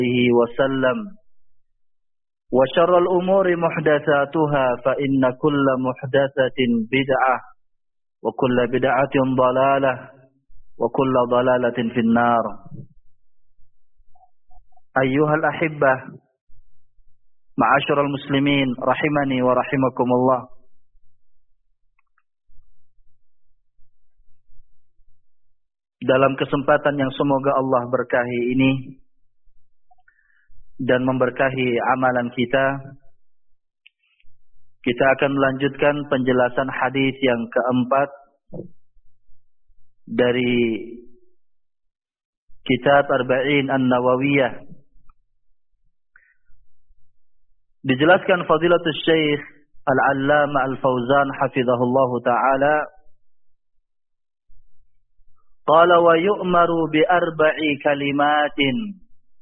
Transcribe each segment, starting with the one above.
وسلم وشر الأمور محدثاتها فإن كل محدثة بدعة وكل بدعة ضلالة وكل ضلالة في النار. أيها الأحبة معاشر المسلمين rahimani wa rahimakumullah. Dalam kesempatan yang semoga Allah berkahi ini dan memberkahi amalan kita, kita akan melanjutkan penjelasan hadis yang keempat dari kitab Arba'in An-Nawawiyah. Dijelaskan Fadilatul Syekh Al-Allama Al-Fauzan hafizahullahu ta'ala, qala wa yu'maru bi arba'i kalimatin,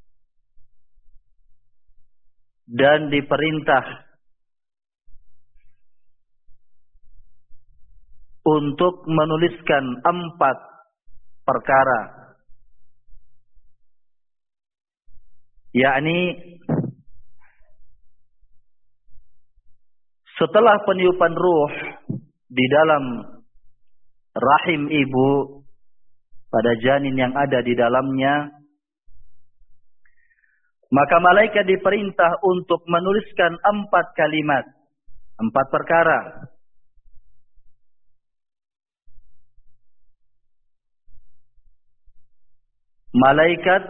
dan diperintah untuk menuliskan 4 perkara, yakni setelah peniupan ruh di dalam rahim ibu pada janin yang ada di dalamnya, maka malaikat diperintah untuk menuliskan 4 kalimat, 4 perkara. Malaikat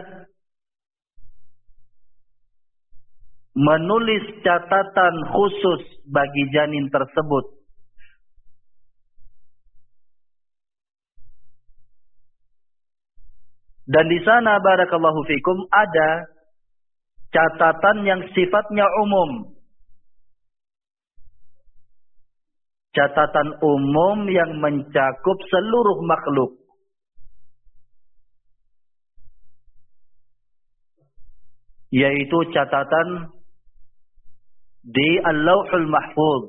menulis catatan khusus bagi janin tersebut. Dan di sana barakallahu fikum ada catatan yang sifatnya umum. Catatan umum yang mencakup seluruh makhluk. Yaitu catatan di Al-Lauhul Mahfuz.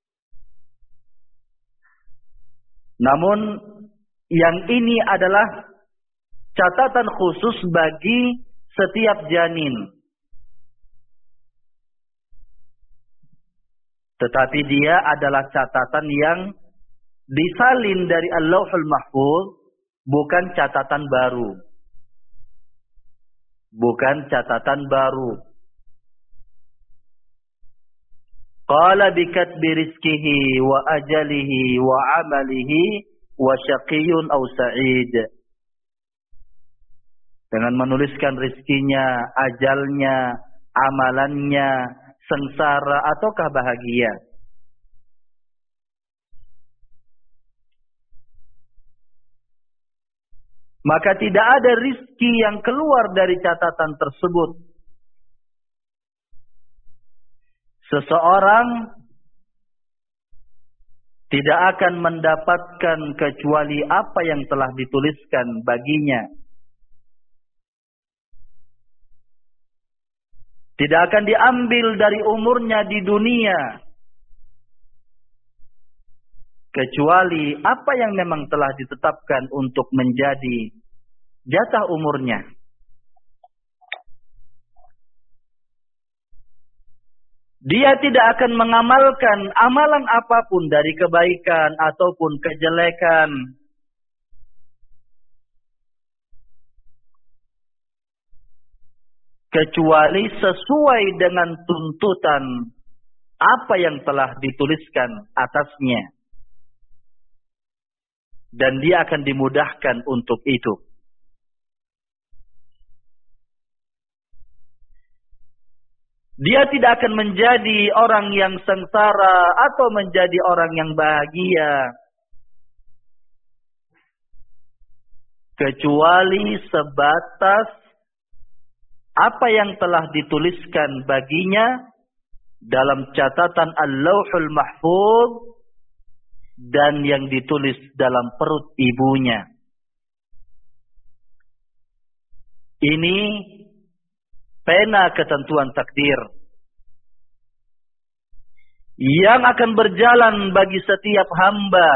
Namun yang ini adalah catatan khusus bagi setiap janin. Tetapi dia adalah catatan yang disalin dari Al-Lauhul Mahfuz, bukan catatan baru. Bukan catatan baru. Qala bikatbi rizkihi wa ajalihi wa amalihi wa syaqiyun aw sa'id. Dengan menuliskan rizkinya, ajalnya, amalannya, sengsara ataukah bahagia. Maka tidak ada rizki yang keluar dari catatan tersebut. Seseorang tidak akan mendapatkan kecuali apa yang telah dituliskan baginya. Tidak akan diambil dari umurnya di dunia, kecuali apa yang memang telah ditetapkan untuk menjadi jatah umurnya. Dia tidak akan mengamalkan amalan apapun dari kebaikan ataupun kejelekan, kecuali sesuai dengan tuntutan apa yang telah dituliskan atasnya. Dan dia akan dimudahkan untuk itu. Dia tidak akan menjadi orang yang sengsara atau menjadi orang yang bahagia, kecuali sebatas apa yang telah dituliskan baginya dalam catatan Al-Lauhul Mahfuz dan yang ditulis dalam perut ibunya. Ini pena ketentuan takdir yang akan berjalan bagi setiap hamba.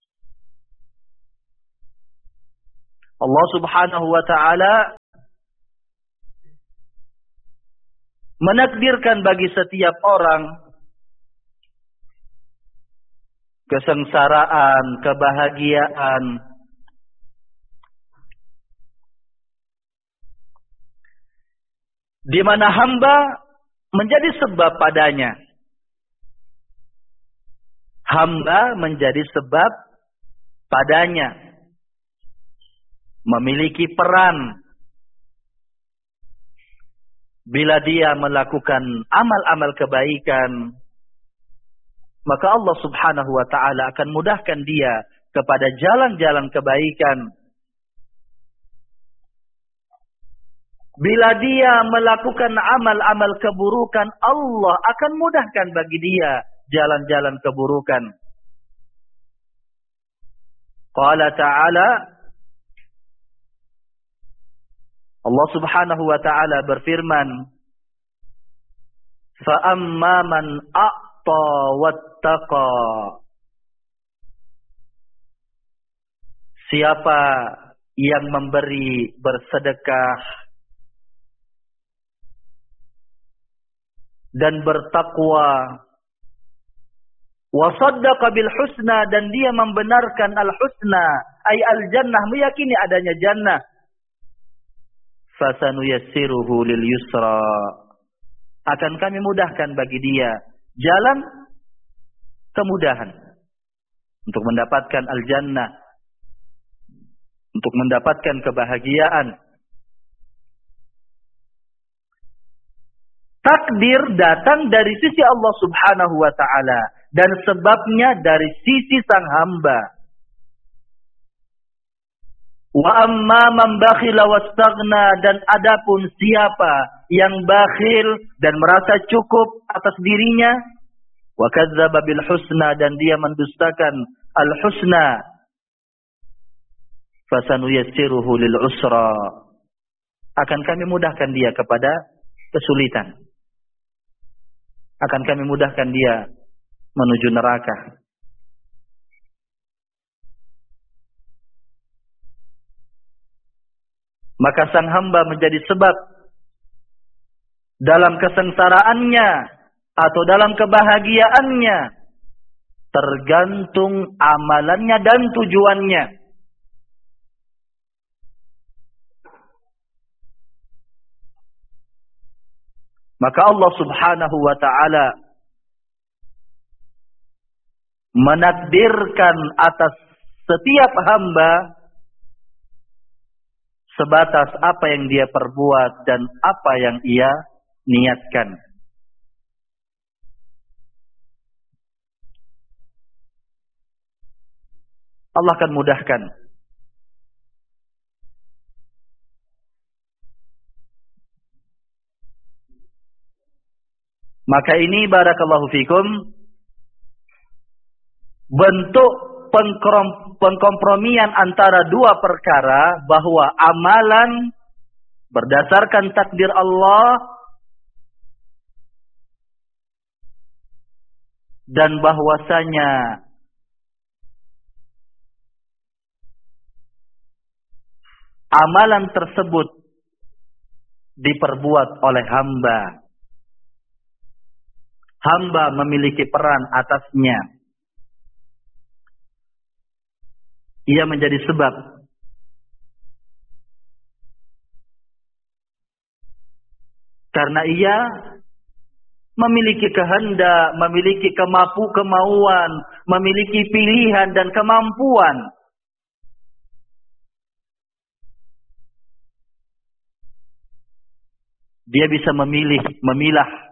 Allah Subhanahu wa ta'ala menakdirkan bagi setiap orang kesengsaraan, kebahagiaan, di mana hamba menjadi sebab padanya. Hamba menjadi sebab padanya, memiliki peran bila dia melakukan amal-amal kebaikan, maka Allah Subhanahu wa ta'ala akan mudahkan dia kepada jalan-jalan kebaikan. Bila dia melakukan amal-amal keburukan, Allah akan mudahkan bagi dia jalan-jalan keburukan. Qala ta'ala, Allah Subhanahu wa ta'ala berfirman, فَأَمَّا مَنْ أَعْطَى وَاتَّقَى. Siapa yang memberi, bersedekah, dan bertakwa, wasaddaqa bil husna, dan dia membenarkan al husna, ay al jannah, meyakini adanya jannah, fasanuyassiruhu lil yusra, akan kami mudahkan bagi dia jalan kemudahan untuk mendapatkan al jannah, untuk mendapatkan kebahagiaan. Takdir datang dari sisi Allah Subhanahu wa ta'ala, dan sebabnya dari sisi sang hamba. Wa amma man bakhila wastaghna, dan adapun siapa yang bakhil dan merasa cukup atas dirinya, wa kadzdzaba bil husna, dan dia mendustakan al husna, fasanuyassiruhu lil usra, akan kami mudahkan dia kepada kesulitan. Akan kami mudahkan dia menuju neraka. Maka sang hamba menjadi sebab dalam kesengsaraannya atau dalam kebahagiaannya, tergantung amalannya dan tujuannya. Maka Allah Subhanahu wa ta'ala menakdirkan atas setiap hamba sebatas apa yang dia perbuat dan apa yang ia niatkan. Allah akan mudahkan. Maka ini barakallahu fikum bentuk pengkompromian antara dua perkara, bahwa amalan berdasarkan takdir Allah dan bahwasanya amalan tersebut diperbuat oleh hamba. Hamba memiliki peran atasnya. Ia menjadi sebab. Karena ia memiliki kehendak, memiliki kemauan, memiliki pilihan dan kemampuan. Dia bisa memilah.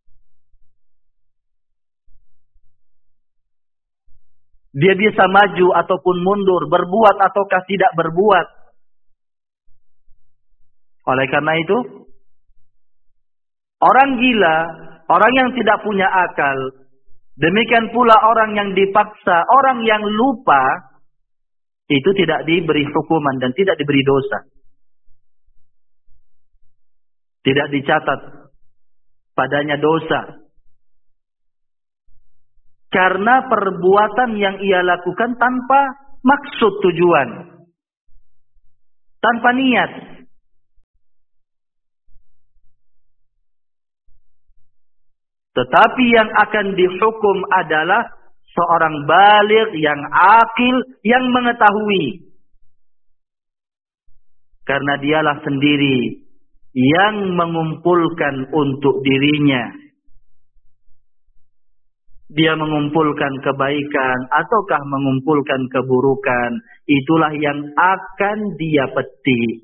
Dia bisa maju ataupun mundur, berbuat ataukah tidak berbuat. Oleh karena itu, orang gila, orang yang tidak punya akal, demikian pula orang yang dipaksa, orang yang lupa, itu tidak diberi hukuman dan tidak diberi dosa. Tidak dicatat padanya dosa. Karena perbuatan yang ia lakukan tanpa maksud tujuan. Tanpa niat. Tetapi yang akan dihukum adalah seorang baligh yang akil, yang mengetahui. Karena dialah sendiri yang mengumpulkan untuk dirinya. Dia mengumpulkan kebaikan ataukah mengumpulkan keburukan. Itulah yang akan dia petik.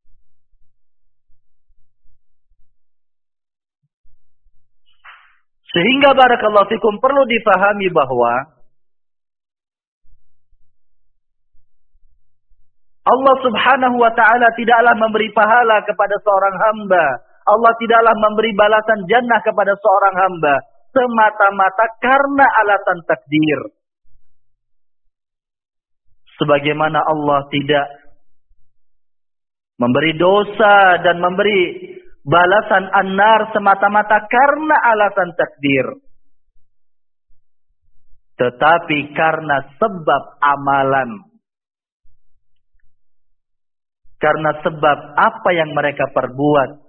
Sehingga barakallahu fikum perlu difahami bahwa Allah subhanahu wa ta'ala tidaklah memberi pahala kepada seorang hamba. Allah tidaklah memberi balasan jannah kepada seorang hamba. Semata-mata karena alasan takdir. Sebagaimana Allah tidak memberi dosa dan memberi balasan an-nar semata-mata karena alasan takdir. Tetapi karena sebab amalan. Karena sebab apa yang mereka perbuat.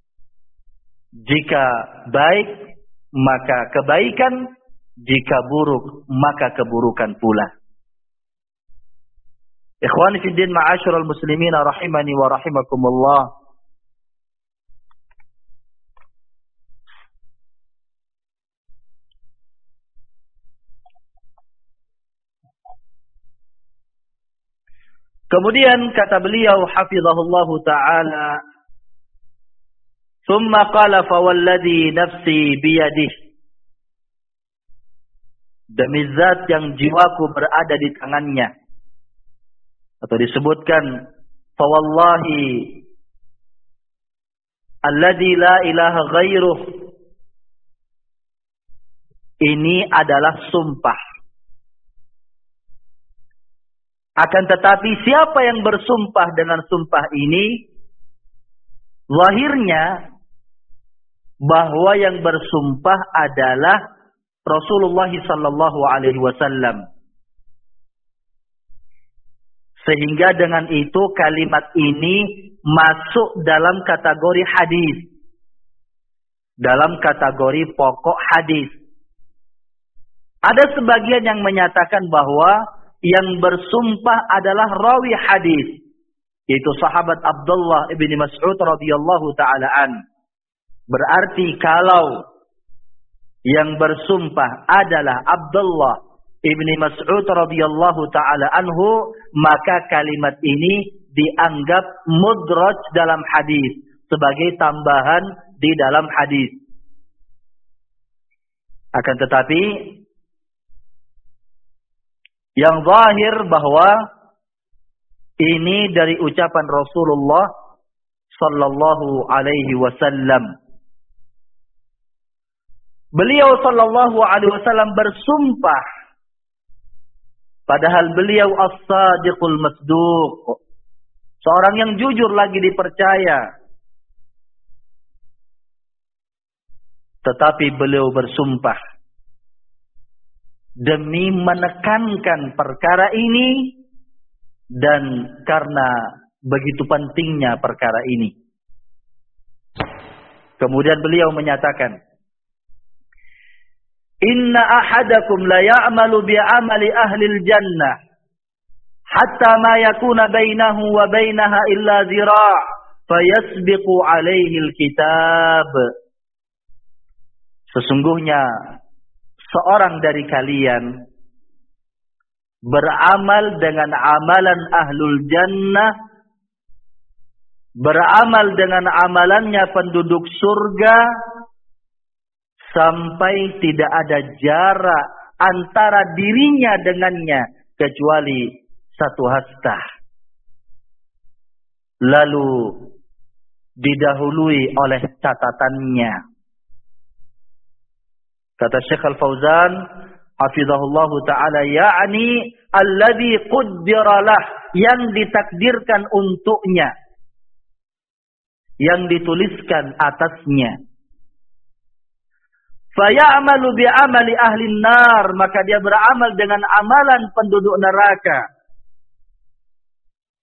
Jika baik, maka kebaikan. Jika buruk, maka keburukan pula. Ikhwani fi din ma'asyiral muslimin rahimani wa rahimakumullah. Kemudian kata beliau hafizahullahu ta'ala, "Tsumma qala fa walladhi nafsi biyadihi." Demi zat yang jiwaku berada di tangannya. Atau disebutkan fa wallahi alladhi la ilaha ghairuh. Ini adalah sumpah. Akan tetapi siapa yang bersumpah dengan sumpah ini, zahirnya bahwa yang bersumpah adalah Rasulullah sallallahu alaihi wasallam. Sehingga dengan itu kalimat ini masuk dalam kategori hadis. Dalam kategori pokok hadis. Ada sebagian yang menyatakan bahwa yang bersumpah adalah rawi hadis, yaitu sahabat Abdullah ibni Mas'ud radhiyallahu ta'ala an. Berarti kalau yang bersumpah adalah Abdullah ibni Mas'ud radhiyallahu ta'ala anhu, maka kalimat ini dianggap mudraj dalam hadis, sebagai tambahan di dalam hadis. Akan tetapi yang zahir bahwa ini dari ucapan Rasulullah sallallahu alaihi wasallam. Beliau sallallahu alaihi wasallam bersumpah padahal beliau as-sadiqul masduq. Seorang yang jujur lagi dipercaya. Tetapi beliau bersumpah demi menekankan perkara ini dan karena begitu pentingnya perkara ini. Kemudian beliau menyatakan, "Inna ahadakum la ya'malu bi'amali ahlil jannah hatta ma yakuna bainahu wa bainaha illa zira' fayasbiqu alaihi alkitab." Sesungguhnya seorang dari kalian beramal dengan amalan ahlul jannah, beramal dengan amalannya penduduk surga, sampai tidak ada jarak antara dirinya dengannya kecuali satu hastah. Lalu didahului oleh catatannya. Kata Syekh Al-Fauzan hafizahullahu ta'ala, ya'ni alladhi quddira lah, yang ditakdirkan untuknya, yang dituliskan atasnya. Faya'malu bi'amali ahli nar, maka dia beramal dengan amalan penduduk neraka.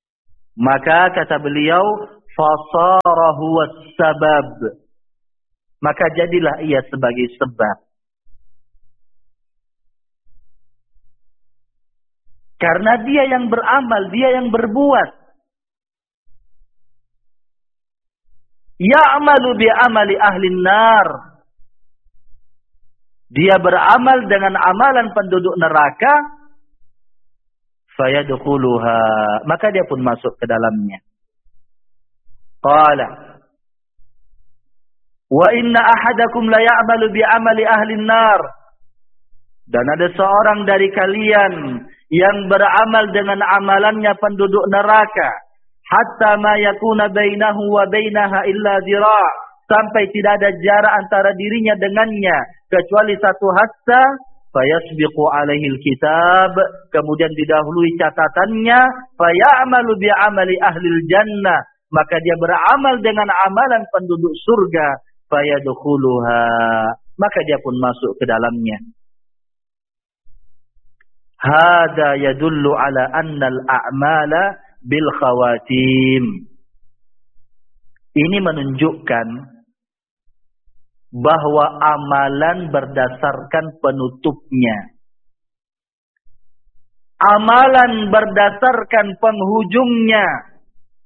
Maka kata beliau, fasara huwa sabab, maka jadilah ia sebagai sebab. Karena dia yang beramal, dia yang berbuat. Ya'malu bi'amali ahli nar. Dia beramal dengan amalan penduduk neraka. Fayadkhuluha. Maka dia pun masuk ke dalamnya. Qala. Wa inna ahadakum la ya'malu bi'amali ahli nar. Dan ada seorang dari kalian yang beramal dengan amalannya penduduk neraka. Hatta ma yakuna bainahu wa bainaha illa zira'. Sampai tidak ada jarak antara dirinya dengannya kecuali satu hasta. Fayasbiqu alaihi alkitab. Kemudian didahului catatannya. Faya'malu bi'amali ahlil jannah. Maka dia beramal dengan amalan penduduk surga. Fayadkhuluha. Maka dia pun masuk ke dalamnya. Hada yadullu ala anna al-a'mala bil khawatim. Ini menunjukkan bahwa amalan berdasarkan penutupnya. Amalan berdasarkan penghujungnya.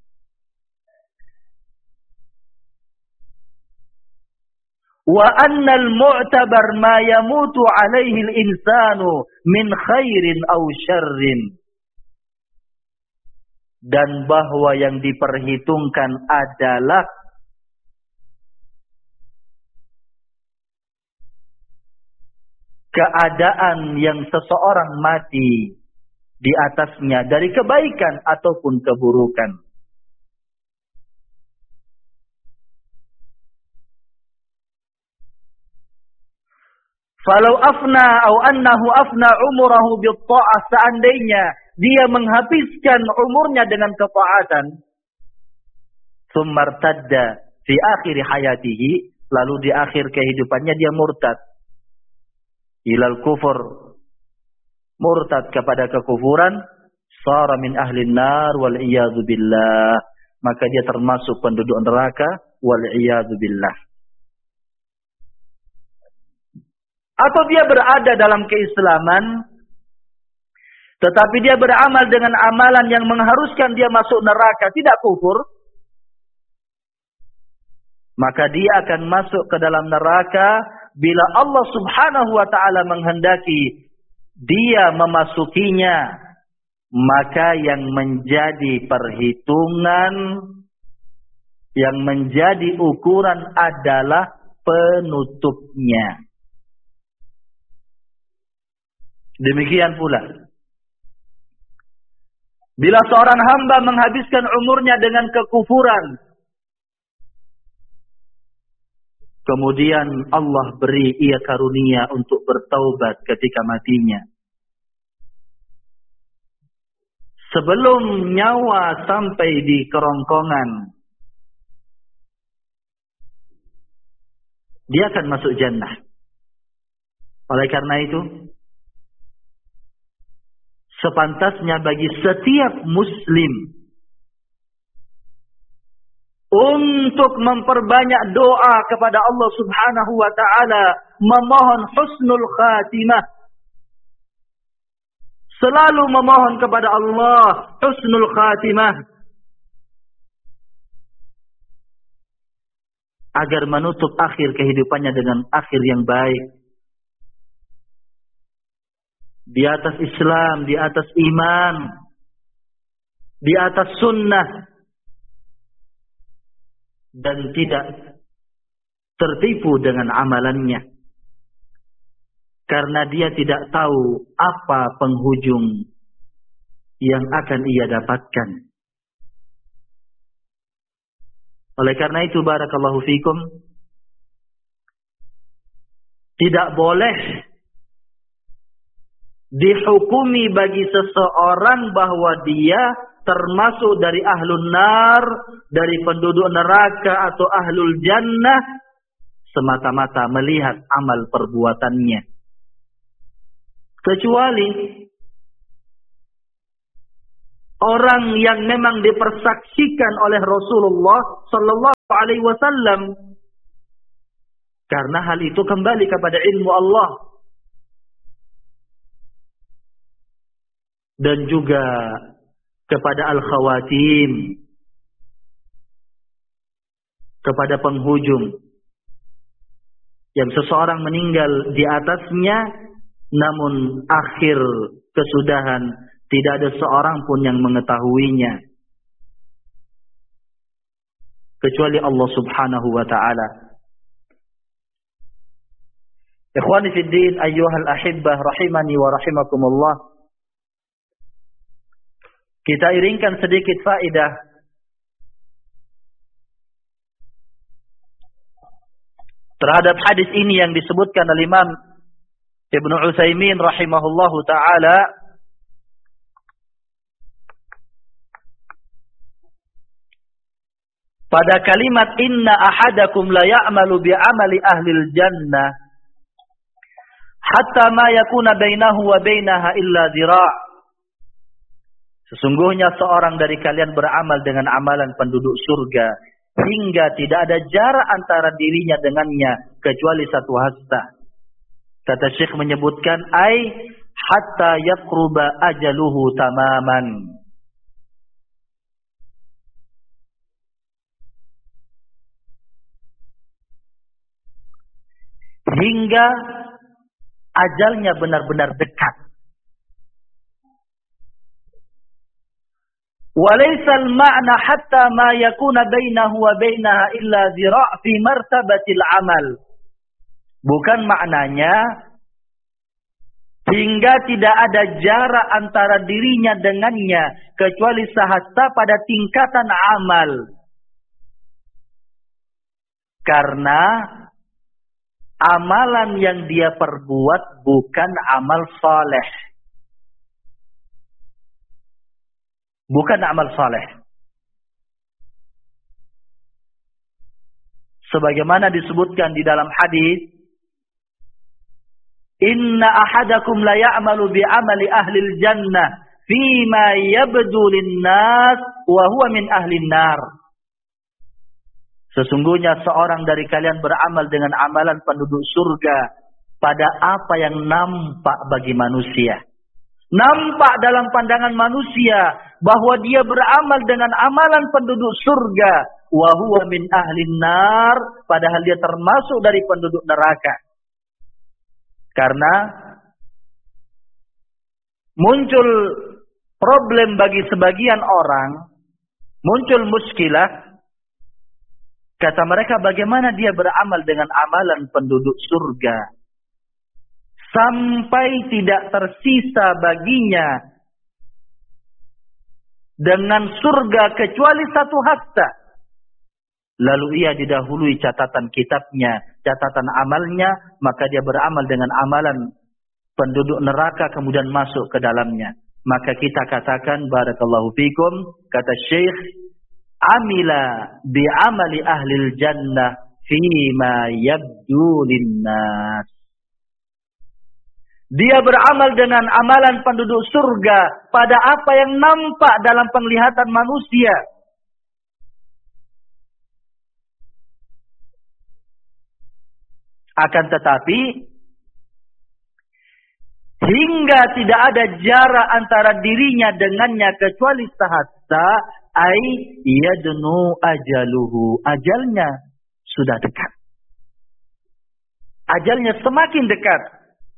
Wa annal mu'tabar ma yamutu alaihi al-insanu min khairin aw syarrin. Dan bahwa yang diperhitungkan adalah keadaan yang seseorang mati di atasnya dari kebaikan ataupun keburukan. Falau afna atau annahu afna umurahu bitta'ah, seandainya dia menghabiskan umurnya dengan ketaatan, tsummartadda fi akhir hayatihi, lalu di akhir kehidupannya dia murtad ilal kufur, murtad kepada kekufuran, sara min ahli nar wal iyadzu billah, maka dia termasuk penduduk neraka wal iyadzu billah. Atau dia berada dalam keislaman, tetapi dia beramal dengan amalan yang mengharuskan dia masuk neraka, tidak kufur, maka dia akan masuk ke dalam neraka bila Allah subhanahu wa ta'ala menghendaki dia memasukinya. Maka yang menjadi perhitungan, yang menjadi ukuran adalah penutupnya. Demikian pula, bila seorang hamba menghabiskan umurnya dengan kekufuran, kemudian Allah beri ia karunia untuk bertaubat ketika matinya, sebelum nyawa sampai di kerongkongan, dia akan masuk jannah. Oleh karena itu, sepantasnya bagi setiap muslim untuk memperbanyak doa kepada Allah subhanahu wa ta'ala, memohon husnul khatimah. Selalu memohon kepada Allah husnul khatimah, agar menutup akhir kehidupannya dengan akhir yang baik. Di atas Islam, di atas iman, di atas sunnah, dan tidak tertipu dengan amalannya, karena dia tidak tahu apa penghujung yang akan ia dapatkan. Oleh karena itu, barakallahu fikum, tidak boleh dihukumi bagi seseorang bahwa dia termasuk dari ahlun nar, dari penduduk neraka atau ahlul jannah, semata-mata melihat amal perbuatannya. Kecuali orang yang memang dipersaksikan oleh Rasulullah sallallahu alaihi wasallam Karena hal itu kembali kepada ilmu Allah. Dan juga kepada al-khawatim, kepada penghujung. Yang seseorang meninggal di atasnya, namun akhir kesudahan tidak ada seorang pun yang mengetahuinya, kecuali Allah subhanahu wa ta'ala. Ikhwani fi din, ayyuhal ahibbah, rahimani wa rahimakumullah. Kita iringkan sedikit faedah terhadap hadis ini yang disebutkan oleh Imam Ibnu Utsaimin rahimahullahu taala pada kalimat inna ahadakum la ya'malu bi amali ahlil jannah hatta ma yakuna bainahu wa bainaha illa dhira'. Sesungguhnya seorang dari kalian beramal dengan amalan penduduk surga hingga tidak ada jarak antara dirinya dengannya kecuali satu hasta. Kata Syekh menyebutkan hatta yaqruba ajaluhu tamaman. Hingga ajalnya benar-benar dekat. Walaisal ma'na hatta ma yakuna bainahu wa bainaha illa zira' fi martabatil amal. Bukan maknanya hingga tidak ada jarak antara dirinya dengannya kecuali sahasta pada tingkatan amal. Karena amalan yang dia perbuat bukan amal saleh. Bukan amal saleh. Sebagaimana disebutkan di dalam hadis, inna ahadakum la ya'malu bi amali ahlil jannah fima yabdu lin-nas wa huwa min ahlin nar. Sesungguhnya seorang dari kalian beramal dengan amalan penduduk surga pada apa yang nampak bagi manusia. Nampak dalam pandangan manusia bahwa dia beramal dengan amalan penduduk surga, wa huwa min ahlin nar, padahal dia termasuk dari penduduk neraka. Karena muncul problem bagi sebagian orang, muncul muskilah. Kata mereka, bagaimana dia beramal dengan amalan penduduk surga sampai tidak tersisa baginya dengan surga kecuali satu hasta. Lalu ia didahului catatan kitabnya, catatan amalnya, maka dia beramal dengan amalan penduduk neraka kemudian masuk ke dalamnya. Maka kita katakan, barakallahu fikum, kata Syekh, amila bi amali ahlil jannah fima yabdu linnas. Dia beramal dengan amalan penduduk surga pada apa yang nampak dalam penglihatan manusia. Akan tetapi, hingga tidak ada jarak antara dirinya dengannya kecuali sahasta, yadnu ajaluhu. Ajalnya sudah dekat. Ajalnya semakin dekat.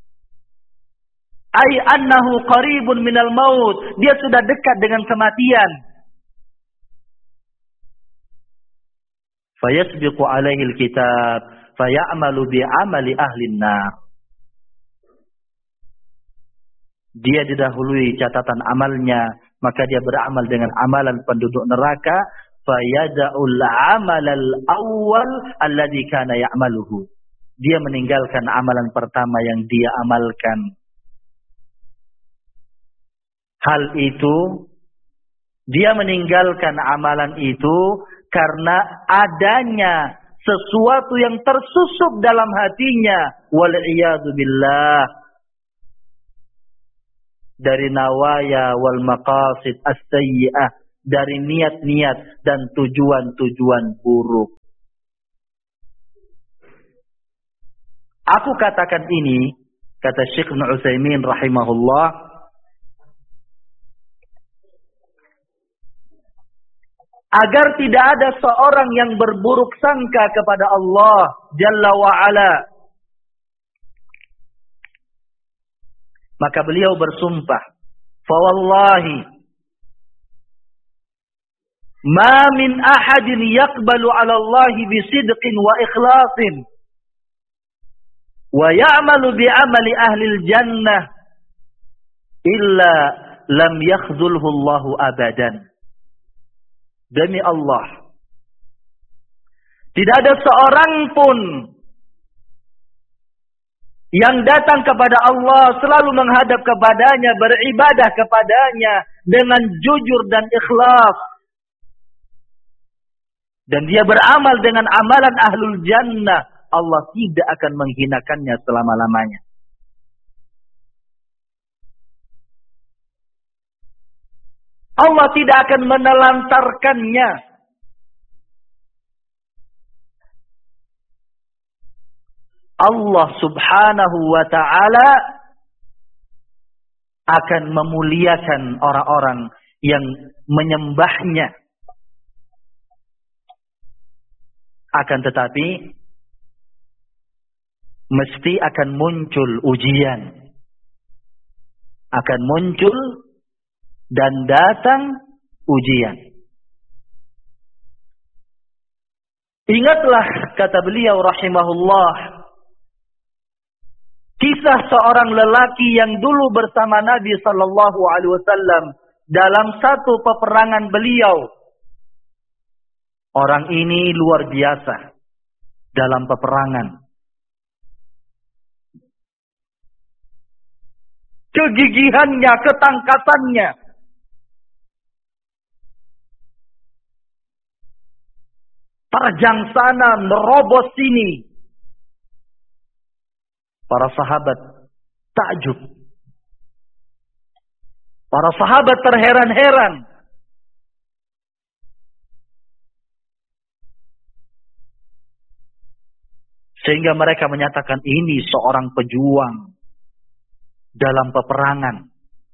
Annahu qaribun minal maut. Dia sudah dekat dengan kematian. Fayasbiqu alaihi alkitab fayamalu bi'amali ahlin nar. Dia didahului catatan amalnya, maka dia beramal dengan amalan penduduk neraka. Fayada'ul amalal awwal alladhi kana ya'maluhu. Dia meninggalkan amalan pertama yang dia amalkan. Hal itu, dia meninggalkan amalan itu karena adanya sesuatu yang tersusup dalam hatinya. Wal'iyadu billah. Dari nawaya wal maqasid as-sayyi'ah. Dari niat-niat dan tujuan-tujuan buruk. Aku katakan ini, kata Syekh Ibnu Utsaimin rahimahullah, agar tidak ada seorang yang berburuk sangka kepada Allah Jalla wa'ala. Maka beliau bersumpah, fawallahi ma min ahadin yaqbalu 'ala Allah bisidqin wa ikhlasin wa ya'malu bi'amali ahli al-jannah illa lam yakhzulhu Allah abadan. Demi Allah, tidak ada seorang pun yang datang kepada Allah, selalu menghadap kepadanya, beribadah kepadanya dengan jujur dan ikhlas, dan dia beramal dengan amalan ahlul jannah, Allah tidak akan menghinakannya selama-lamanya. Allah tidak akan menelantarkannya. Allah subhanahu wa ta'ala akan memuliakan orang-orang yang menyembahnya. Akan tetapi, mesti akan muncul ujian. Akan muncul dan datang ujian. Ingatlah, kata beliau rahimahullah, kisah seorang lelaki yang dulu bersama Nabi sallallahu alaihi wasallam dalam satu peperangan beliau. Orang ini luar biasa dalam peperangan. Kegigihannya, ketangkasannya, terjang sana, merobos sini. Para sahabat takjub. Para sahabat terheran-heran. Sehingga mereka menyatakan ini seorang pejuang dalam peperangan.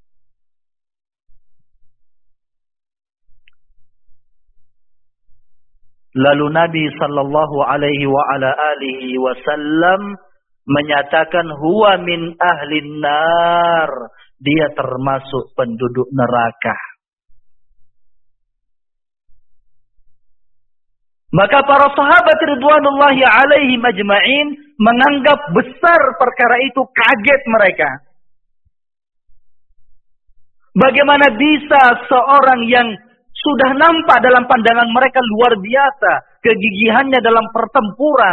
Lalu Nabi sallallahu alaihi wa ala alihi wasallam menyatakan huwa min ahlin nar, dia termasuk penduduk neraka. Maka para sahabat ridwanullahi alaihim ajma'in menganggap besar perkara itu, kaget mereka. Bagaimana bisa seorang yang sudah nampak dalam pandangan mereka luar biasa kegigihannya dalam pertempuran,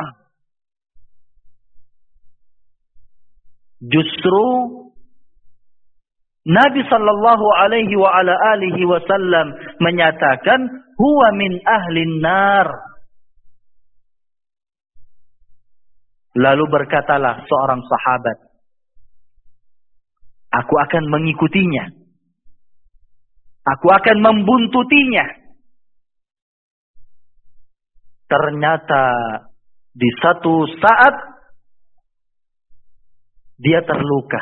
justru Nabi sallallahu alaihi wa ala alihi wasallam menyatakan huwa min ahlin nar. Lalu berkatalah seorang sahabat, aku akan mengikutinya. Aku akan membuntutinya. Ternyata di satu saat dia terluka.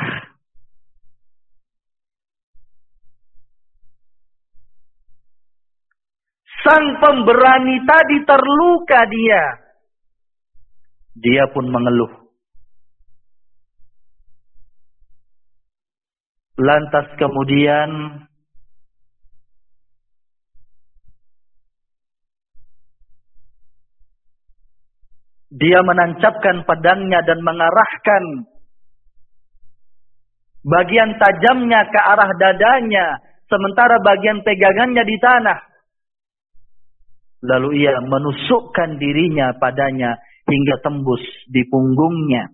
Sang pemberani tadi terluka dia. Dia pun mengeluh. Lantas kemudian dia menancapkan pedangnya dan mengarahkan bagian tajamnya ke arah dadanya, sementara bagian pegangannya di tanah. Lalu ia menusukkan dirinya padanya hingga tembus di punggungnya.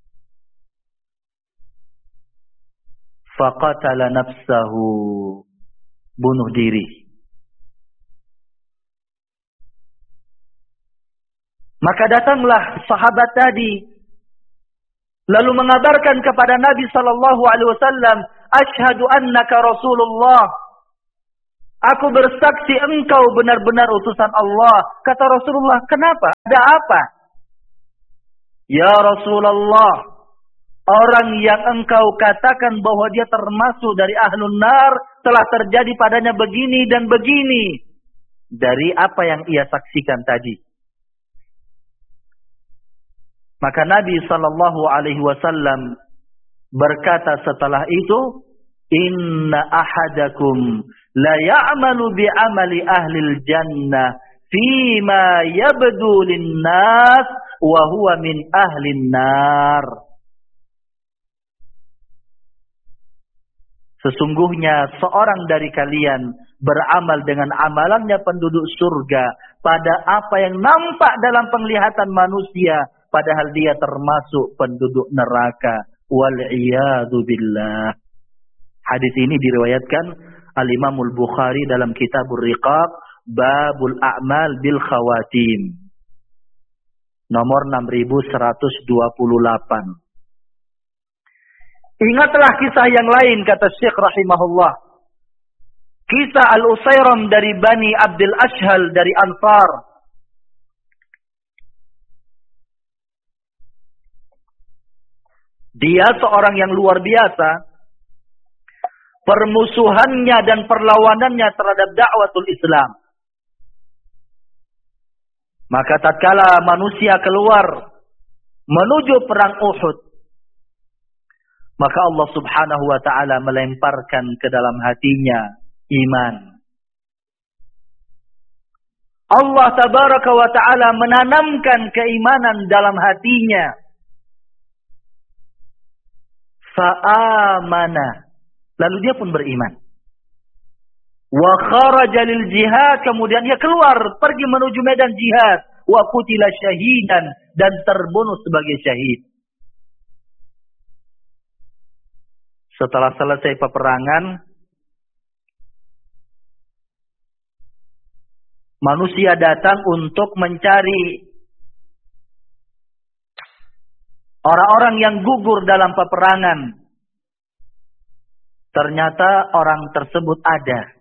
Faqatala nafsahu, bunuh diri. Maka datanglah sahabat tadi, lalu mengabarkan kepada Nabi sallallahu alaihi wasallam, "Asyhadu annaka Rasulullah." Aku bersaksi engkau benar-benar utusan Allah. Kata Rasulullah, "Kenapa? Ada apa?" Ya Rasulullah, orang yang engkau katakan bahwa dia termasuk dari ahlun nar telah terjadi padanya begini dan begini. Dari apa yang ia saksikan tadi. Maka Nabi SAW berkata setelah itu, Inna ahadakum la ya'malu bi'amali ahlil jannah fima yabdu linnas wa huwa min ahlin nar. Sesungguhnya seorang dari kalian beramal dengan amalannya penduduk surga pada apa yang nampak dalam penglihatan manusia, padahal dia termasuk penduduk neraka. Wal'iyadu billah. Hadis ini diriwayatkan Al-Imamul Bukhari dalam Kitabur Riqaq, Babul A'mal bil Khawatim. Nomor 6128. Ingatlah kisah yang lain, kata Syekh rahimahullah. Kisah Al-Usairam dari Bani Abdul Ashhal dari Ansar. Dia seorang yang luar biasa. Permusuhannya dan perlawanannya terhadap dakwatul Islam. Maka tatkala manusia keluar menuju perang Uhud, maka Allah Subhanahu wa ta'ala melemparkan ke dalam hatinya iman. Allah Tabaraka wa ta'ala menanamkan keimanan dalam hatinya. Fa'amana. Lalu dia pun beriman. Wa kharaja lil jihad. Kemudian dia keluar pergi menuju medan jihad. Wa qutila syahidan. Dan terbunuh sebagai syahid. Setelah selesai peperangan, manusia datang untuk mencari orang-orang yang gugur dalam peperangan. Ternyata orang tersebut ada.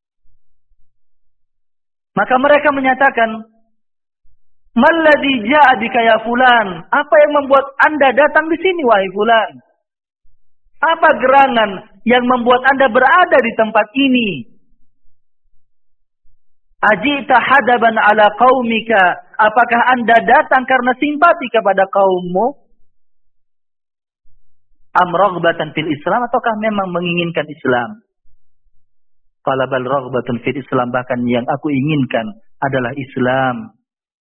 Maka mereka menyatakan, "Malladzi ja'a bika ya fulan?" Apa yang membuat Anda datang di sini wahai fulan? Apa gerangan yang membuat Anda berada di tempat ini? Ajita hadaban ala qaumika? Apakah Anda datang karena simpati kepada kaummu? Am raghbatan fil Islam, ataukah memang menginginkan Islam? Qala bal raghbatun fil Islam, bahkan yang aku inginkan adalah Islam.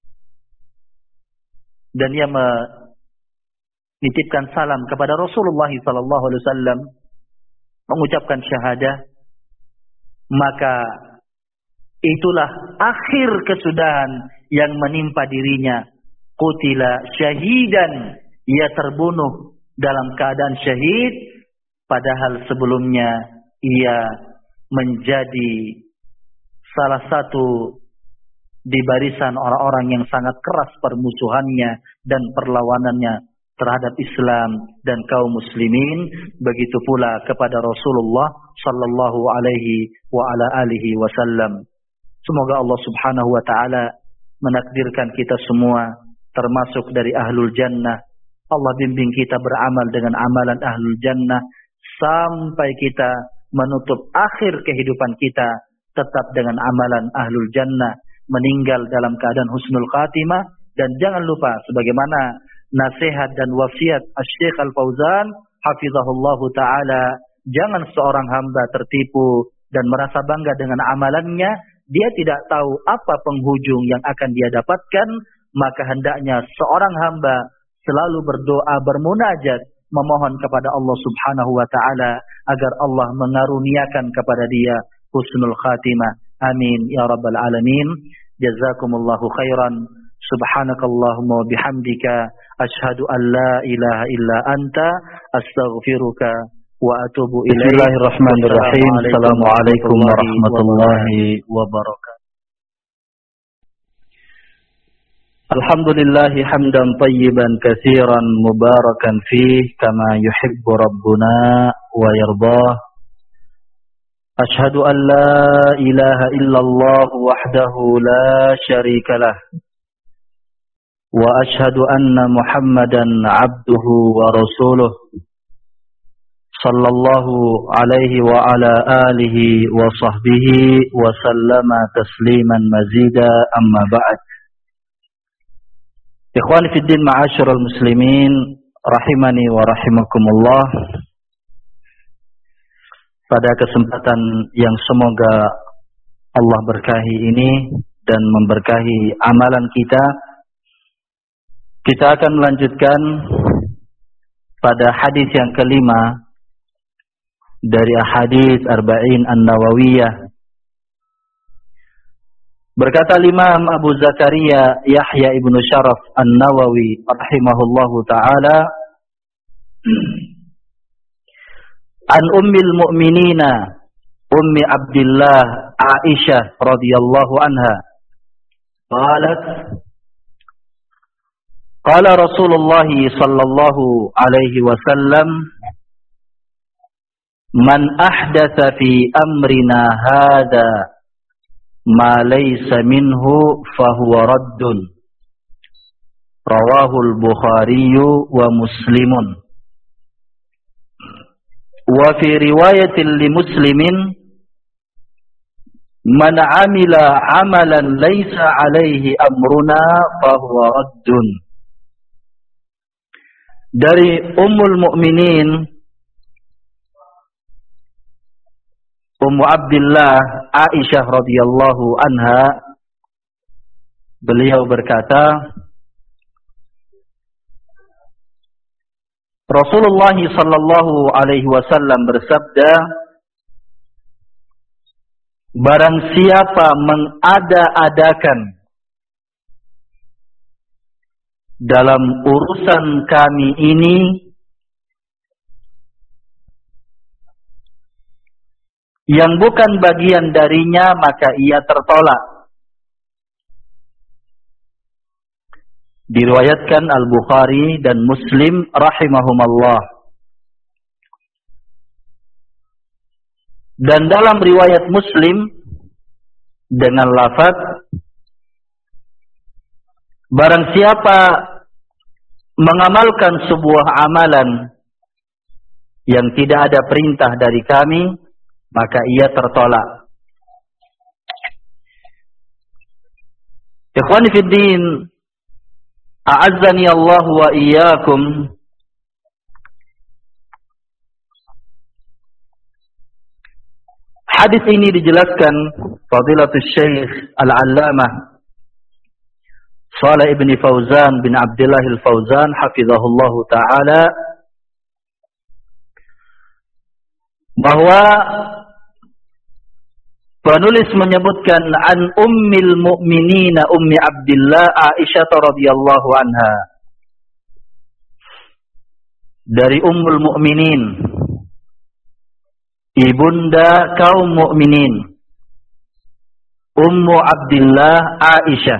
Dan ia menitipkan salam kepada Rasulullah sallallahu alaihi wasallam, mengucapkan syahadah. Maka itulah akhir kesudahan yang menimpa dirinya. Qutila syahidan, ia terbunuh dalam keadaan syahid, padahal sebelumnya ia menjadi salah satu di barisan orang-orang yang sangat keras permusuhannya dan perlawanannya terhadap Islam dan kaum muslimin. Begitu pula kepada Rasulullah sallallahu alaihi wa ala alihi wasallam. Semoga Allah Subhanahu wa taala menakdirkan kita semua termasuk dari ahlul jannah. Allah bimbing kita beramal dengan amalan ahlul jannah sampai kita menutup akhir kehidupan kita tetap dengan amalan ahlul jannah, meninggal dalam keadaan husnul khatimah. Dan jangan lupa sebagaimana nasihat dan wasiat Asy-Syaikh Al-Fauzan hafizahullahu taala, jangan seorang hamba tertipu dan merasa bangga dengan amalannya. Dia tidak tahu apa penghujung yang akan dia dapatkan. Maka hendaknya seorang hamba selalu berdoa, bermunajat, memohon kepada Allah Subhanahu wa taala agar Allah mengaruniakan kepada dia husnul khatimah. Amin ya rabbal alamin. Jazakumullahu khairan. Subhanakallahumma wa bihamdika asyhadu an la ilaha illa anta astaghfiruka wa atubu ilaik. Bismillahirrahmanirrahim. Assalamualaikum warahmatullahi wabarakatuh. Alhamdulillahi hamdan tayyiban katsiran mubarakan fih kama yuhibbu rabbuna wa yardah. Ashhadu an la ilaha illallah wahdahu la syarika lah وأشهد أن محمدا عبده ورسوله صلى الله عليه وعلى آله وصحبه وسلم تسليما مزيدا أما بعد. Ikhwani fi din, ma'asyiral muslimin rahimani wa rahimakumullah. Pada kesempatan yang semoga Allah berkahi ini dan memberkahi amalan kita akan melanjutkan pada hadis yang kelima dari hadis Arba'in An-Nawawiyah. Berkata Imam Abu Zakaria Yahya ibnu Syaraf An-Nawawi rahimahullahu ta'ala, an ummil mu'minina ummi Abdillah Aisyah radhiyallahu anha qalat qala Rasulullah sallallahu alaihi wasallam man ahdatsa fi amrina hadza ma laysa minhu fahuwa raddun rawahul Bukhari wa Muslimun wa fi riwayatin li Muslimin man amila amalan laysa alaihi amruna fahuwa raddun. Dari Ummul Mukminin Ummu Abdillah Aisyah radhiyallahu anha, beliau berkata, Rasulullah sallallahu alaihi wasallam bersabda, barang siapa mengada-adakan dalam urusan kami ini yang bukan bagian darinya, maka ia tertolak. Diriwayatkan Al-Bukhari dan Muslim rahimahumallah. Dan dalam riwayat Muslim dengan lafaz, barang siapa mengamalkan sebuah amalan yang tidak ada perintah dari kami, maka ia tertolak. Ikhwani fid din, a'azzani Allah wa iyyakum. Hadis ini dijelaskan Fadilatul Syekh Al-Allamah Shalih ibn Fauzan bin Abdullah Al-Fauzan hafizahullahu ta'ala, bahwa penulis menyebutkan an ummil mu'minina ummi Abdillah Aisyah radhiyallahu anha, dari Ummul Mukminin, ibunda kaum mukminin, Ummu Abdillah Aisyah.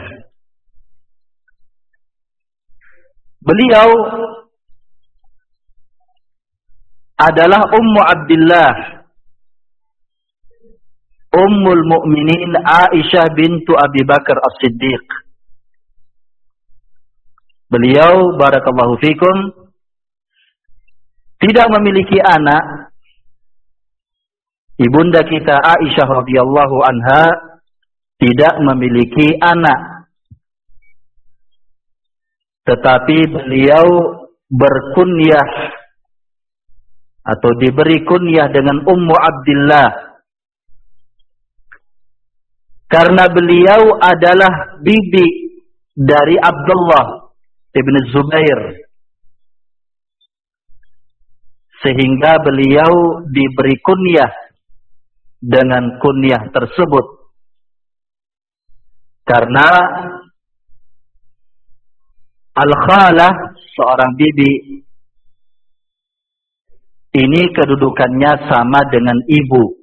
Beliau adalah Ummu Abdillah Ummul Mukminin Aisyah bintu Abi Bakar As-Siddiq. Beliau, barakallahu fikum, tidak memiliki anak. Ibunda kita Aisyah radhiyallahu anha tidak memiliki anak, tetapi beliau berkunyah atau diberi kunyah dengan Ummu Abdillah karena beliau adalah bibi dari Abdullah ibn Zubair, sehingga beliau diberi kunyah dengan kunyah tersebut karena al-khalah, seorang bibi, ini kedudukannya sama dengan ibu.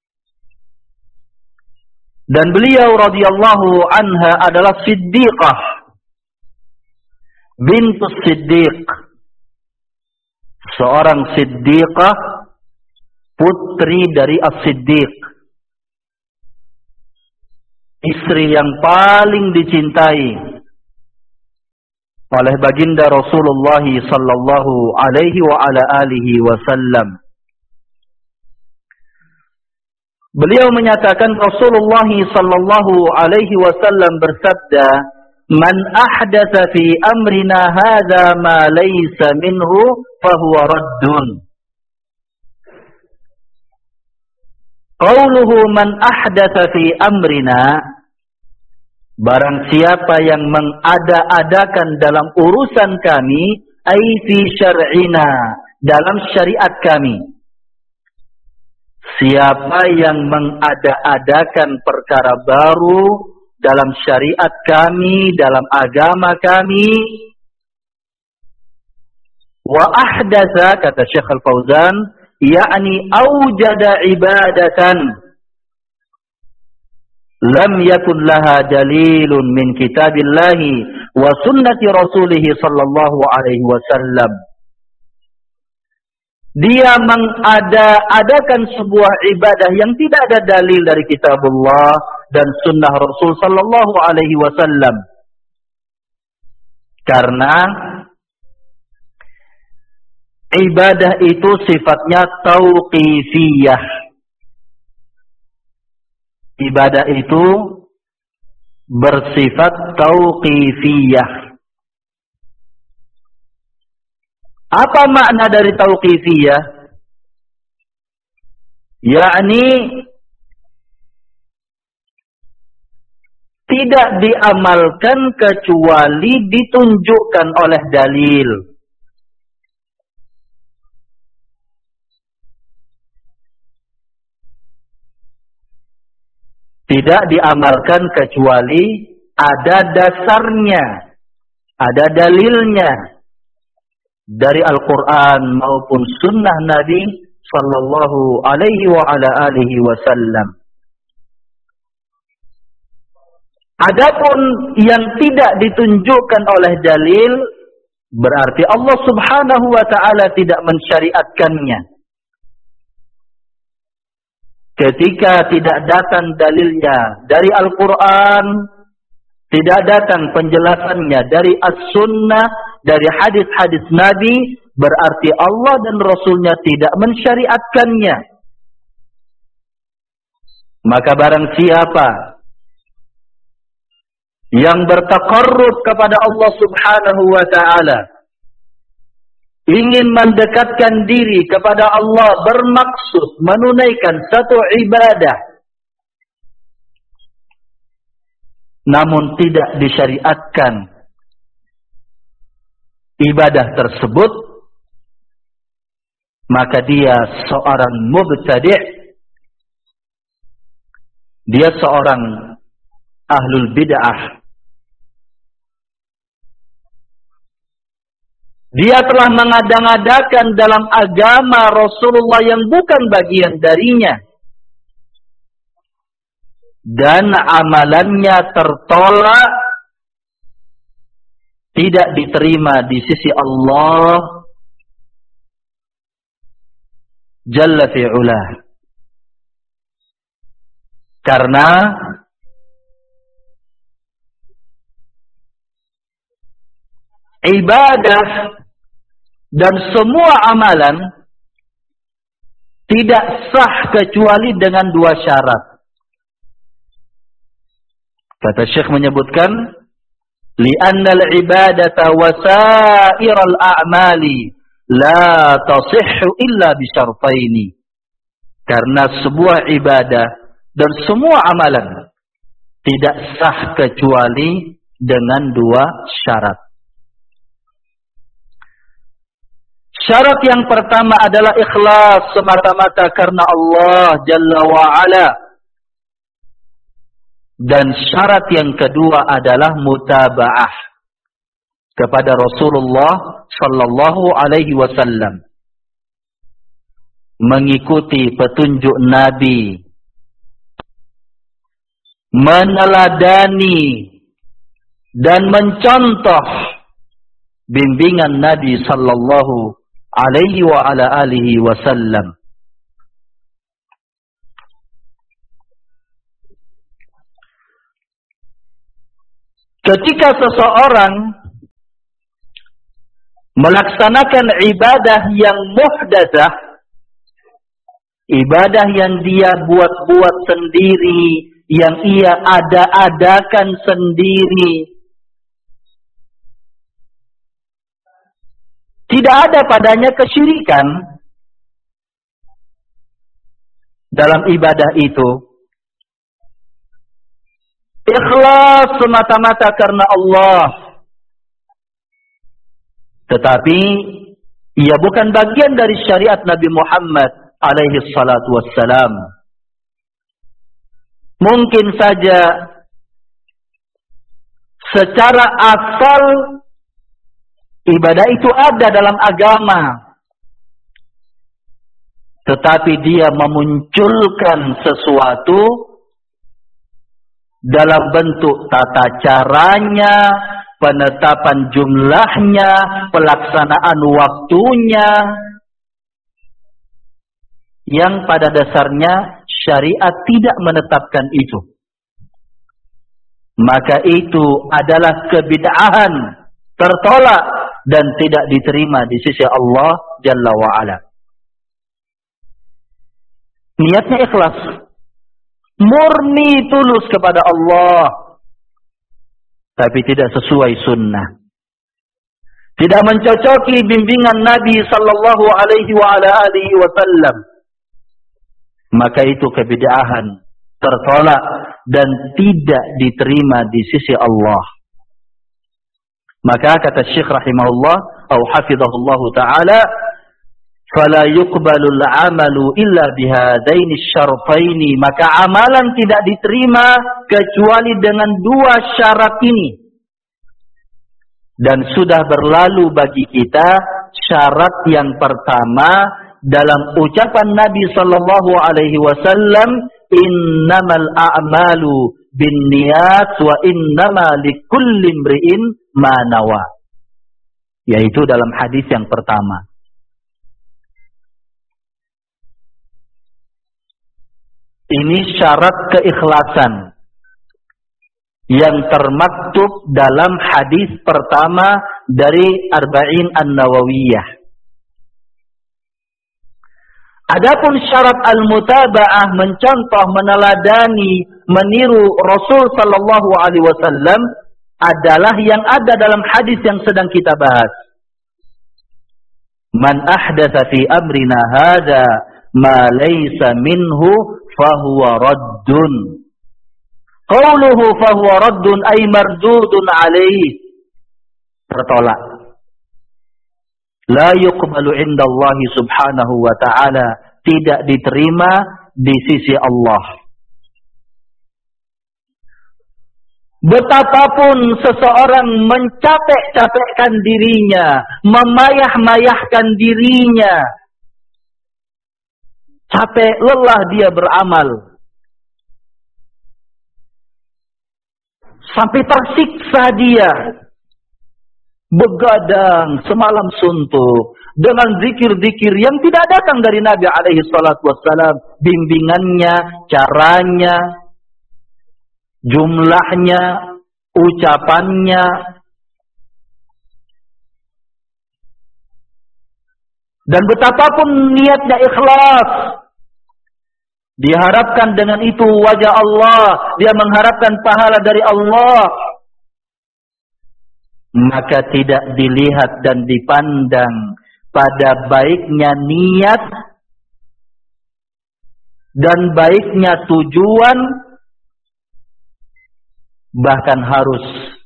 Dan beliau radhiyallahu anha adalah Siddiqah bintus Siddiq, seorang Siddiqah, putri dari As-Siddiq, istri yang paling dicintai oleh baginda Rasulullah sallallahu alaihi wa ala alihi wasallam. Beliau menyatakan Rasulullah sallallahu alaihi wasallam bersabda, "Man ahdatsa fi amrina hadza ma laysa minhu fahuwa raddun." Qauluhu man ahdatsa fi amrina, barang siapa yang mengada-adakan dalam urusan kami, ai fi syar'ina, dalam syariat kami. Siapa yang mengada-adakan perkara baru dalam syariat kami, dalam agama kami, wa ahdatsa, kata Syekh Al-Fauzan, yakni aujada ibadatan lam yakun laha dalilun min kitabillahi wa sunnati rasulih sallallahu alaihi wasallam. Dia mengada-adakan sebuah ibadah yang tidak ada dalil dari kitabullah dan sunnah Rasul sallallahu alaihi wasallam. Karena ibadah itu sifatnya tauqifiyah. Ibadah itu bersifat tauqifiyah. Apa makna dari tauqifiyah? Yakni tidak diamalkan kecuali ditunjukkan oleh dalil. Tidak diamalkan kecuali ada dasarnya, ada dalilnya dari Al-Quran maupun sunnah Nabi sallallahu alaihi wa ala alihi wasallam. Adapun yang tidak ditunjukkan oleh dalil, berarti Allah subhanahu wa ta'ala tidak mensyariatkannya. Ketika tidak datang dalilnya dari Al-Quran, tidak datang penjelasannya dari As-Sunnah, dari hadis-hadis Nabi, berarti Allah dan Rasulnya tidak mensyariatkannya. Maka barang siapa yang bertaqarrub kepada Allah subhanahu wa ta'ala, ingin mendekatkan diri kepada Allah, bermaksud menunaikan satu ibadah, namun tidak disyariatkan ibadah tersebut, maka dia seorang mubtadi', dia seorang ahlul bid'ah. Dia telah mengada-ngadakan dalam agama Rasulullah yang bukan bagian darinya. Dan amalannya tertolak, tidak diterima di sisi Allah Jalla fi'ulah. Karena ibadah dan semua amalan tidak sah kecuali dengan dua syarat. Kata Syekh menyebutkan, li'anna al-ibadata wa sa'iral a'mali la tasihhu illa bisyartaini. Karena sebuah ibadah dan semua amalan tidak sah kecuali dengan dua syarat. Syarat yang pertama adalah ikhlas semata-mata karena Allah Jalla wa'ala. Dan syarat yang kedua adalah mutaba'ah kepada Rasulullah sallallahu alaihi wasallam. Mengikuti petunjuk Nabi, meneladani dan mencontoh bimbingan Nabi sallallahu alaihi wa ala alihi wasallam. Ketika seseorang melaksanakan ibadah yang muhdatsah, ibadah yang dia buat-buat sendiri, yang ia ada-adakan sendiri, tidak ada padanya kesyirikan dalam ibadah itu. Ikhlas semata-mata karena Allah. Tetapi ia bukan bagian dari syariat Nabi Muhammad alaihi salatu wassalam. Mungkin saja secara asal ibadah itu ada dalam agama, tetapi dia memunculkan sesuatu dalam bentuk tata caranya, penetapan jumlahnya, pelaksanaan waktunya, yang pada dasarnya syariat tidak menetapkan itu. Maka itu adalah kebid'ahan, tertolak dan tidak diterima di sisi Allah Jalla wa'ala. Niatnya ikhlas, murni tulus kepada Allah, tapi tidak sesuai sunnah, tidak mencocoki bimbingan Nabi sallallahu alaihi wa ala alihi wasallam, maka itu kebid'ahan, tertolak dan tidak diterima di sisi Allah. Maka kata Syekh rahimahullah atau hafizahullah taala, fala yuqbalul amalu illa bihadaini syartaini, maka amalan tidak diterima kecuali dengan dua syarat ini. Dan sudah berlalu bagi kita syarat yang pertama dalam ucapan Nabi sallallahu alaihi wasallam, innamal a'malu binniyat wa innama likulli imri'in ma nawa, yaitu dalam hadis yang pertama. Ini syarat keikhlasan yang termaktub dalam hadis pertama dari Arba'in An-Nawawiyah. Adapun syarat al-mutaba'ah, mencontoh, meneladani, meniru Rasul sallallahu alaihi wasallam, adalah yang ada dalam hadis yang sedang kita bahas. Man ahdatsa fi amrina hadza ma laysa minhu fahuwa raddun. Qauluhu fahuwa raddun ay mardudun alaihi, tertolak. La yuqbalu indallahi subhanahu wa ta'ala, tidak diterima di sisi Allah. Betapapun seseorang mencapek-capekkan dirinya, memayah-mayahkan dirinya, capek, lelah dia beramal, sampai tersiksa dia, begadang semalam suntuk dengan zikir-zikir yang tidak datang dari Nabi alaihi salatu wassalam, bimbingannya, caranya, jumlahnya, ucapannya. Dan betapapun niatnya ikhlas, diharapkan dengan itu wajah Allah, dia mengharapkan pahala dari Allah, maka tidak dilihat dan dipandang pada baiknya niat dan baiknya tujuan, bahkan harus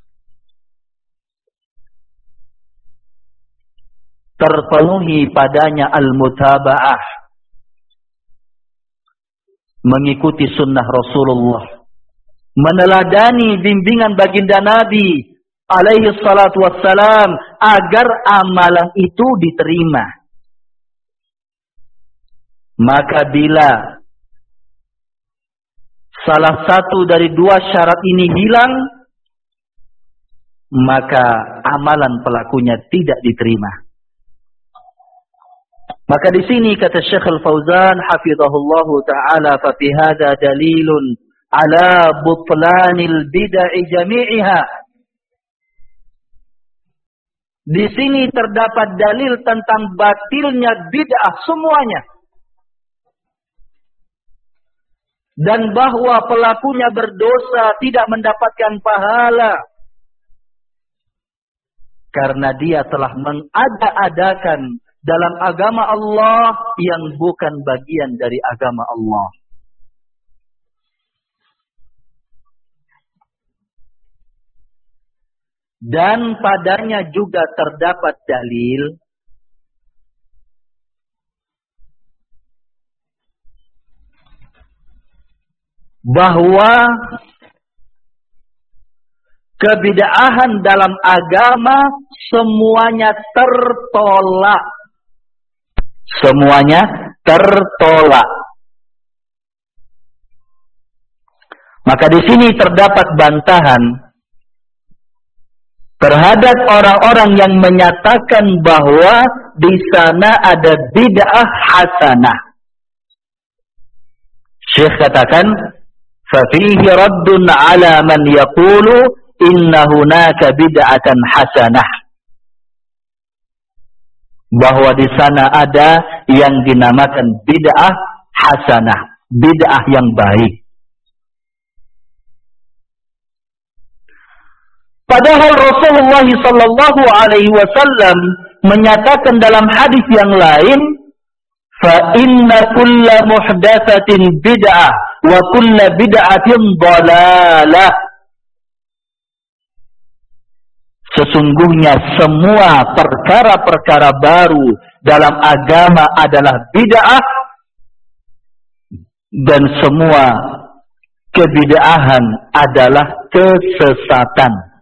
terpenuhi padanya al-mutaba'ah, mengikuti sunnah Rasulullah, meneladani bimbingan baginda Nabi alaihi salatu wassalam, agar amalan itu diterima. Maka bila salah satu dari dua syarat ini hilang, maka amalan pelakunya tidak diterima. Maka di sini kata Syekh Al-Fauzan hafizahullahu taala, fa fi hadza dalilun ala butlanil bid'ah jami'iha. Di sini terdapat dalil tentang batilnya bid'ah semuanya. Dan bahwa pelakunya berdosa, tidak mendapatkan pahala. Karena dia telah mengada-adakan dalam agama Allah yang bukan bagian dari agama Allah. Dan padanya juga terdapat dalil bahwa kebid'ahan dalam agama semuanya tertolak. Semuanya tertolak. Maka di sini terdapat bantahan terhadap orang-orang yang menyatakan bahwa di sana ada bid'ah hasanah. Syekh katakan, "Fafihi raddun 'ala man yaqulu inna hunaka bid'atan hasanah." Bahwa di sana ada yang dinamakan bid'ah hasanah, bid'ah yang baik. Padahal Rasulullah sallallahu alaihi wasallam menyatakan dalam hadis yang lain, fa inna kulla muhdatsatin bid'ah wa kulla bid'atin dhalalah. Sesungguhnya semua perkara-perkara baru dalam agama adalah bid'ah, dan semua kebid'ahan adalah kesesatan.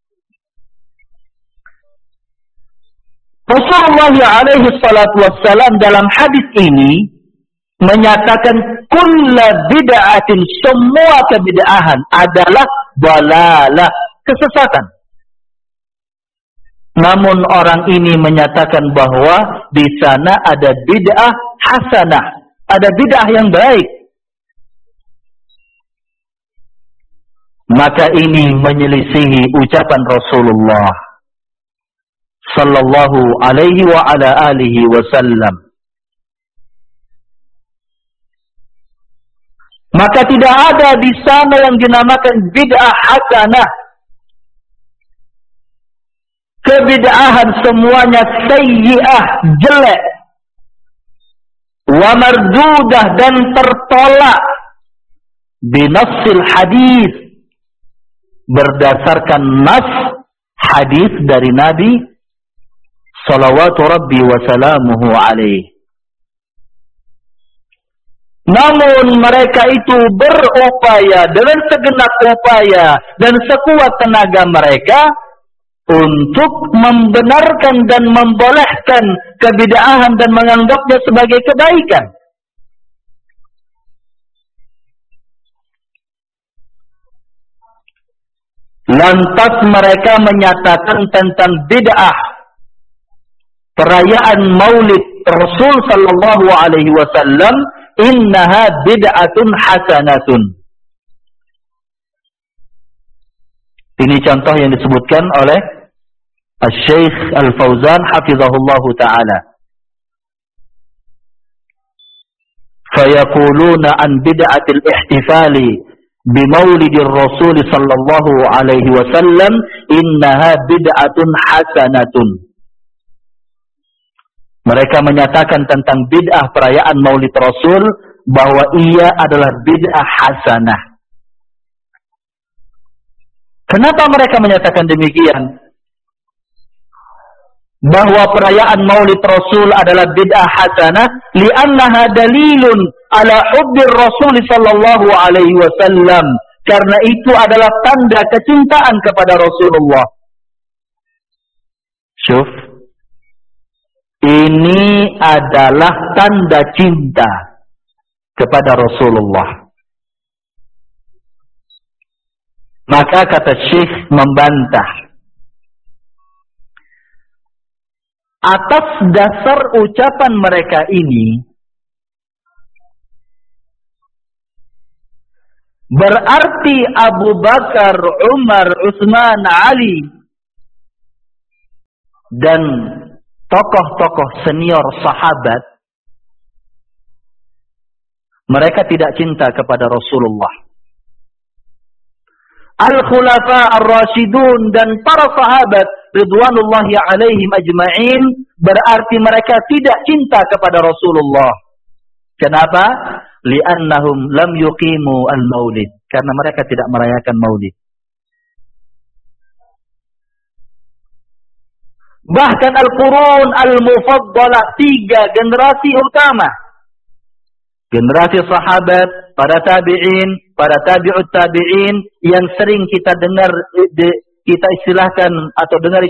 Rasulullah alaihi salatu wassalam dalam hadis ini menyatakan kulla bid'atin, semua kebid'ahan adalah dhalalah, kesesatan. Namun orang ini menyatakan bahwa di sana ada bid'ah hasanah, ada bid'ah yang baik. Maka ini menyelisihi ucapan Rasulullah sallallahu alaihi wa ala alihi wasallam. Maka tidak ada di sana yang dinamakan bid'ah hasanah. Kebid'ahan semuanya sayyi'ah, jelek. Wa mardudah, dan tertolak. Binassil hadis, berdasarkan nas hadis dari Nabi salawatu rabbi wa salamuhu alaih. Namun mereka itu berupaya dengan segenap upaya dan sekuat tenaga mereka untuk membenarkan dan membolehkan kebid'ahan dan menganggapnya sebagai kebaikan. Lantas mereka menyatakan tentang bid'ah perayaan Maulid Rasul sallallahu alaihi wasallam, innaha bid'atun hasanatun. Ini contoh yang disebutkan oleh Syekh Al-Fauzan hafizahullahu taala. Fayaquluna an bid'atil ihtifali bimaulidir Rasul sallallahu alaihi wasallam, innaha bid'atun hasanatun. Mereka menyatakan tentang bid'ah perayaan Maulid Rasul bahwa ia adalah bid'ah hasanah. Kenapa mereka menyatakan demikian? Bahwa perayaan Maulid Rasul adalah bid'ah hasanah, li'annaha dalilun ala hubbir Rasul sallallahu alaihi wasallam. Karena itu adalah tanda kecintaan kepada Rasulullah. Syuf, ini adalah tanda cinta kepada Rasulullah. Maka kata Syekh membantah, atas dasar ucapan mereka ini, berarti Abu Bakar, Umar, Utsman, Ali dan tokoh-tokoh senior sahabat, mereka tidak cinta kepada Rasulullah. Al-Khulafa Ar-Rasyidun dan para sahabat ridwanullahi alaihim ajma'in berarti mereka tidak cinta kepada Rasulullah. Kenapa? Li'annahum lam yuqimu al-maulid. Karena mereka tidak merayakan maulid. Bahkan Al-Qurun Al-Mufaddalah, 3 generasi utama. Generasi sahabat, para tabi'in, para tabi'ut tabi'in yang sering kita dengar, kita istilahkan atau dengar